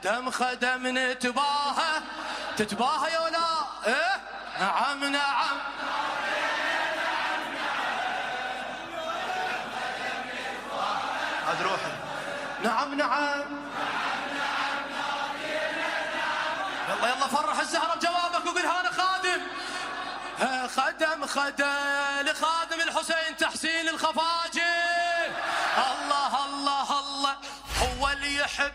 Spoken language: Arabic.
دم خدم نتباهى تتباهى يا ولا ايه؟ نعم نعم هذا روحي. نعم نعم يلا يلا فرح الزهرة بجوابك وقولها انا خادم. خدم لخادم الحسين تحسين الخفاجي. الله الله الله هو اللي يحب